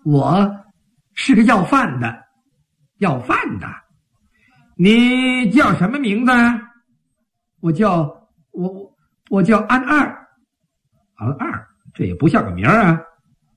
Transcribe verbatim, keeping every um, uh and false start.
我是个要饭的。要饭的？你叫什么名字啊？我叫我我叫安二。安二，这也不像个名儿啊。